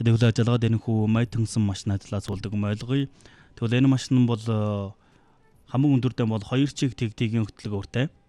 Тэгээд хөл ажиллагаа дээр нөхөө май тэнсэн машины талаас болдог юм ойлгоё. Тэгвэл энэ машин бол хамгийн өндөртэй бол 2 чиг тэгтгийн хөтөлгөөртэй.